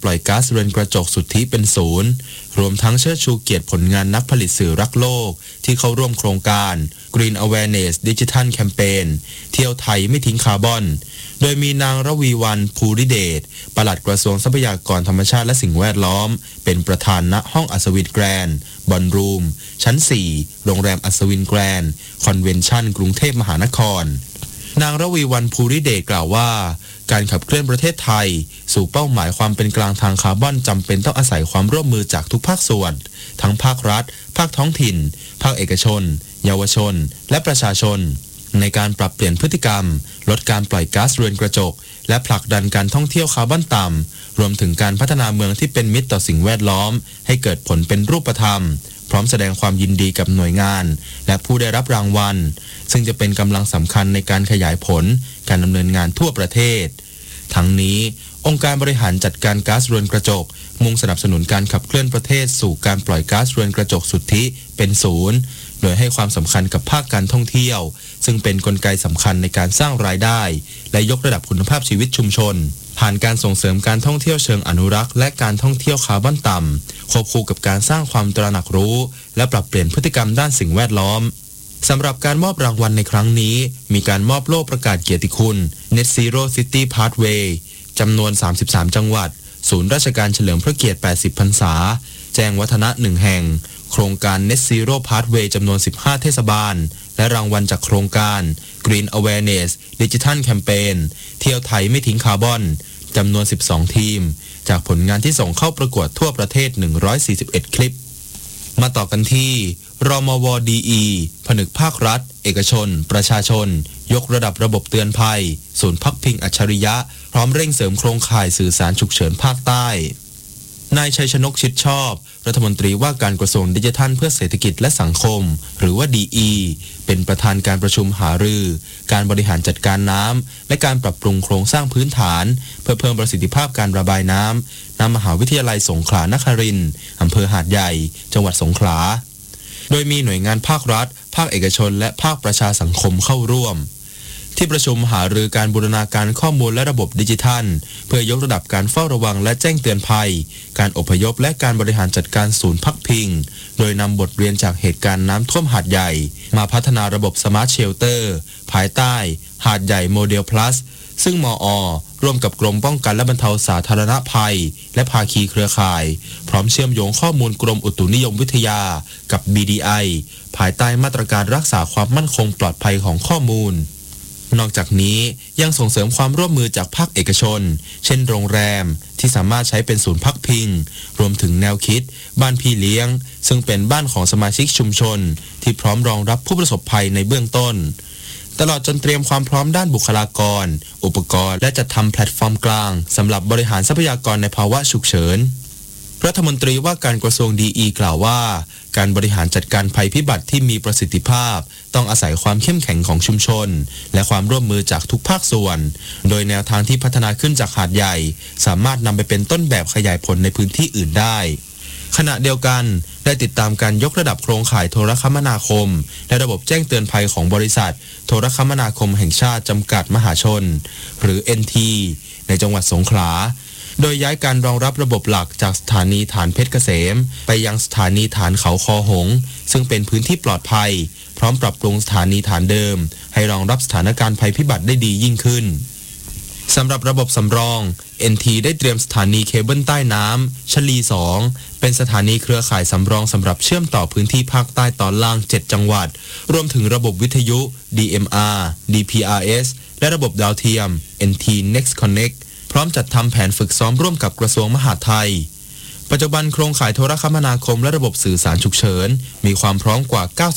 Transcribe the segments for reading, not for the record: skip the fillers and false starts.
ปล่อยก๊าซเรือนกระจกสุทธิเป็นศูนย์รวมทั้งเชิดชูเกียรติผลงานนักผลิตสื่อรักโลกที่เข้าร่วมโครงการ Green Awareness Digital Campaign เที่ยวไทยไม่ทิ้งคาร์บอนโดยมีนางระวีวรรณ ภูริเดชปลัดกระทรวงทรัพยากรธรรมชาติและสิ่งแวดล้อมเป็นประธานณห้องอัศวินแกรนด์บอลรูมชั้น 4 โรงแรมอัศวินแกรนด์คอนเวนชั่นกรุงเทพมหานครนางระวีวรรณ ภูริเดชกล่าวว่าการขับเคลื่อนประเทศไทยสู่เป้าหมายความเป็นกลางทางคาร์บอนจำเป็นต้องอาศัยความร่วมมือจากทุกภาคส่วนทั้งภาครัฐภาคท้องถิ่นภาคเอกชนเยาวชนและประชาชนในการปรับเปลี่ยนพฤติกรรมลดการปล่อยก๊าซเรือนกระจกและผลักดันการท่องเที่ยวคาร์บอนต่ำรวมถึงการพัฒนาเมืองที่เป็นมิตรต่อสิ่งแวดล้อมให้เกิดผลเป็นรูปธรรมพร้อมแสดงความยินดีกับหน่วยงานและผู้ได้รับรางวัลซึ่งจะเป็นกำลังสำคัญในการขยายผลการดำเนินงานทั่วประเทศทั้งนี้องค์การบริหารจัดการก๊าซเรือนกระจกมุ่งสนับสนุนการขับเคลื่อนประเทศสู่การปล่อยก๊าซเรือนกระจกสุทธิเป็นศูนย์โดยให้ความสำคัญกับภาคการท่องเที่ยวซึ่งเป็นกลไกสำคัญในการสร้างรายได้และยกระดับคุณภาพชีวิตชุมชนผ่านการส่งเสริมการท่องเที่ยวเชิงอนุรักษ์และการท่องเที่ยวคาร์บอนต่ำควบคู่กับการสร้างความตระหนักรู้และปรับเปลี่ยนพฤติกรรมด้านสิ่งแวดล้อมสำหรับการมอบรางวัลในครั้งนี้มีการมอบโล่ประกาศเกียรติคุณ Net Zero City Pathway จำนวน33จังหวัดศูนย์ราชการเฉลิมพระเกียรติ80พรรษาแจ้งวัฒนะ1แห่งโครงการ Net Zero Pathway จำนวน15เทศบาลและรางวัลจากโครงการ Green Awareness Digital Campaign เที่ยวไทยไม่ทิ้งคาร์บอนจำนวน12ทีมจากผลงานที่ส่งเข้าประกวดทั่วประเทศ141คลิปมาต่อกันที่รมวดีผนึกภาครัฐเอกชนประชาชนยกระดับระบบเตือนภัยศูนย์พักพิงอัจฉริยะพร้อมเร่งเสริมโครงข่ายสื่อสารฉุกเฉินภาคใต้นายชัยชนกชิดชอบรัฐมนตรีว่าการกระทรวงดิจิทัลเพื่อเศรษฐกิจและสังคมหรือว่าดีเป็นประธานการประชุมหารือการบริหารจัดการน้ำและการปรับปรุงโครงสร้างพื้นฐานเพื่อเพิ่มประสิทธิภาพการระบายน้ำณมหาวิทยาลัยสงขลานครินทร์อำเภอหาดใหญ่จังหวัดสงขลาโดยมีหน่วยงานภาครัฐภาคเอกชนและภาคประชาสังคมเข้าร่วมที่ประชุมหารือการบูรณาการข้อมูลและระบบดิจิทัลเพื่อยกระดับการเฝ้าระวังและแจ้งเตือนภัยการอพยพและการบริหารจัดการศูนย์พักพิงโดยนำบทเรียนจากเหตุการณ์น้ำท่วมหาดใหญ่มาพัฒนาระบบสมาร์ทเชลเตอร์ภายใต้หาดใหญ่โมเดล plus ซึ่งมอ.ร่วมกับกรมป้องกันและบรรเทาสาธารณภัยและภาคีเครือข่ายพร้อมเชื่อมโยงข้อมูลกรมอุตุนิยมวิทยากับ BDI ภายใต้มาตรการรักษาความมั่นคงปลอดภัยของข้อมูลนอกจากนี้ยังส่งเสริมความร่วมมือจากภาคเอกชนเช่นโรงแรมที่สามารถใช้เป็นศูนย์พักพิงรวมถึงแนวคิดบ้านพี่เลี้ยงซึ่งเป็นบ้านของสมาชิกชุมชนที่พร้อมรองรับผู้ประสบภัยในเบื้องต้นตลอดจนเตรียมความพร้อมด้านบุคลากรอุปกรณ์และจัดทำแพลตฟอร์มกลางสำหรับบริหารทรัพยากรในภาวะฉุกเฉินรัฐมนตรีว่าการกระทรวงดีกล่าวว่าการบริหารจัดการภัยพิบัติที่มีประสิทธิภาพต้องอาศัยความเข้มแข็งของชุมชนและความร่วมมือจากทุกภาคส่วนโดยแนวทางที่พัฒนาขึ้นจากหาดใหญ่สามารถนำไปเป็นต้นแบบขยายผลในพื้นที่อื่นได้ขณะเดียวกันได้ติดตามการยกระดับโครงข่ายโทรคมนาคมและระบบแจ้งเตือนภัยของบริษัทโทรคมนาคมแห่งชาติจำกัดมหาชนหรือ NT ในจังหวัดสงขลาโดยย้ายการรองรับระบบหลักจากสถานีฐานเพชรเกษมไปยังสถานีฐานเขาคอหงซึ่งเป็นพื้นที่ปลอดภัยพร้อมปรับปรุงสถานีฐานเดิมให้รองรับสถานการณ์ภัยพิบัติได้ดียิ่งขึ้นสำหรับระบบสำรอง NT ได้เตรียมสถานีเคเบิลใต้น้ำชลี 2เป็นสถานีเครือข่ายสำรองสำหรับเชื่อมต่อพื้นที่ภาคใต้ตอนล่าง7จังหวัดรวมถึงระบบวิทยุ DMR DPRS และระบบดาวเทียม NT Next Connect พร้อมจัดทำแผนฝึกซ้อมร่วมกับกระทรวงมหาดไทยปัจจุบันโครงข่ายโทรคมนาคมและระบบสื่อสารฉุกเฉินมีความพร้อมกว่า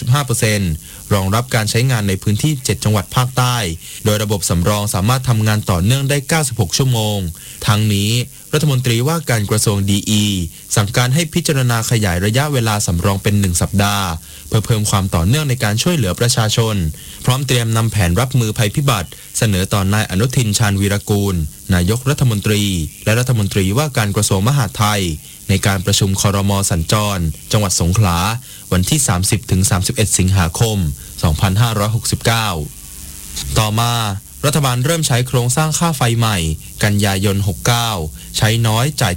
95% รองรับการใช้งานในพื้นที่7จังหวัดภาคใต้โดยระบบสำรองสามารถทำงานต่อเนื่องได้96ชั่วโมงทั้งนี้รัฐมนตรีว่าการกระทรวงดีสั่งการให้พิจารณาขยายระยะเวลาสำรองเป็น1สัปดาห์เพื่อเพิ่มความต่อเนื่องในการช่วยเหลือประชาชนพร้อมเตรียมนำแผนรับมือภัยพิบัติเสนอต่อนายอนุทินชาญวีรกูลนายกรัฐมนตรีและรัฐมนตรีว่าการกระทรวงมหาดไทยในการประชุมครม.สัญจรจังหวัดสงขลาวันที่ 30-31 สิงหาคม 2569 ต่อมารัฐบาลเริ่มใช้โครงสร้างค่าไฟใหม่กันยายน 69 ใช้น้อยจ่าย